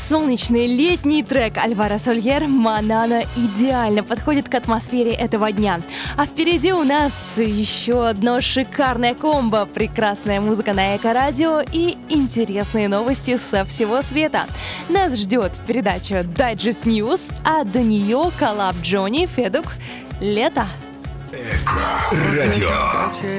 Солнечный летний трек Альваро Сольер «Манана» идеально подходит к атмосфере этого дня. А впереди у нас еще одно шикарное комбо. Прекрасная музыка на Эко-радио и интересные новости со всего света. Нас ждет передача Digest News, а до нее коллаб Джонни, Федук, «Лето». Эко-радио.